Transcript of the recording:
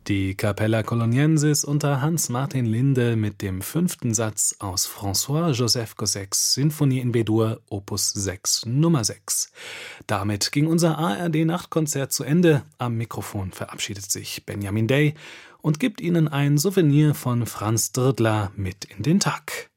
Die Capella Coloniensis unter Hans-Martin Linde mit dem 5. Satz aus François-Joseph Gossec's Sinfonie in B-Dur, Opus 6, Nummer 6. Damit ging unser ARD-Nachtkonzert zu Ende. Am Mikrofon verabschiedet sich Benjamin Day und gibt Ihnen ein Souvenir von Franz Drirdler mit in den Tag.